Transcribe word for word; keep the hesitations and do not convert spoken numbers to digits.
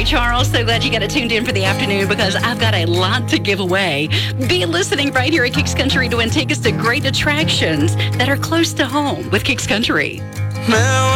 Charles. So glad you got it tuned in for the afternoon because I've got a lot to give away. Be listening right here at Kicks Country to win tickets to great attractions that are close to home with Kicks Country. Now